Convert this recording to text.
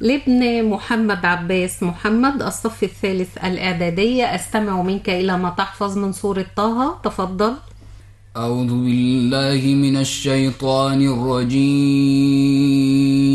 لابن محمد عباس محمد، الصف الثالث الإعدادية. أستمع منك إلى ما تحفظ من سورة طه، تفضل. أعوذ بالله من الشيطان الرجيم.